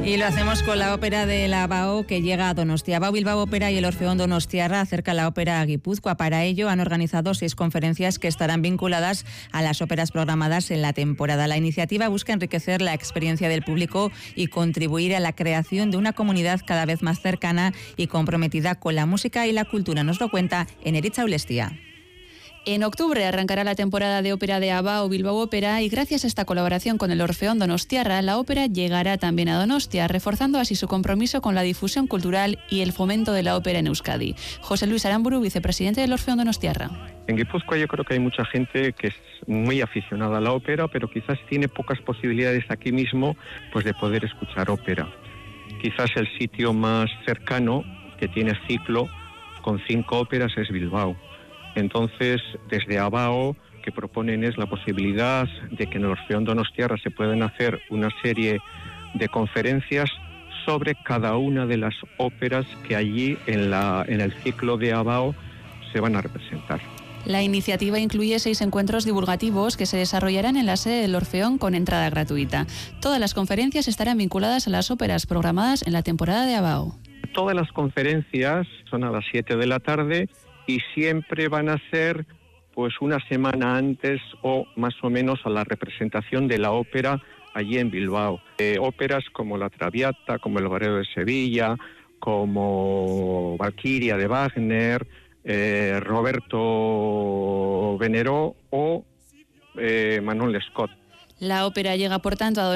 Y lo hacemos con la ópera de la ABAO que llega a Donostia. ABAO Bilbao Ópera y el Orfeón Donostiarra acerca la ópera a Guipúzcoa. Para ello han organizado 6 conferencias que estarán vinculadas a las óperas programadas en la temporada. La iniciativa busca enriquecer la experiencia del público y contribuir a la creación de una comunidad cada vez más cercana y comprometida con la música y la cultura. Nos lo cuenta Eneritza Ulestia. En octubre arrancará la temporada de ópera de ABAO Bilbao Ópera y gracias a esta colaboración con el Orfeón Donostiarra, la ópera llegará también a Donostia, reforzando así su compromiso con la difusión cultural y el fomento de la ópera en Euskadi. José Luis Aramburu, vicepresidente del Orfeón Donostiarra. En Guipúzcoa yo creo que hay mucha gente que es muy aficionada a la ópera, pero quizás tiene pocas posibilidades aquí mismo pues de poder escuchar ópera. Quizás el sitio más cercano que tiene ciclo con 5 óperas es Bilbao. Entonces, desde ABAO, que proponen es la posibilidad de que en el Orfeón Donostiarra se puedan hacer una serie de conferencias sobre cada una de las óperas que allí en el ciclo de ABAO se van a representar. La iniciativa incluye 6 encuentros divulgativos que se desarrollarán en la sede del Orfeón con entrada gratuita. Todas las conferencias estarán vinculadas a las óperas programadas en la temporada de ABAO. Todas las conferencias son a las 7 de la tarde y siempre van a ser pues una semana antes o más o menos a la representación de la ópera allí en Bilbao. Óperas como La Traviata, como El Barero de Sevilla, como Valquiria de Wagner, Roberto Venero o Manon Lescaut. La ópera llega, por tanto, a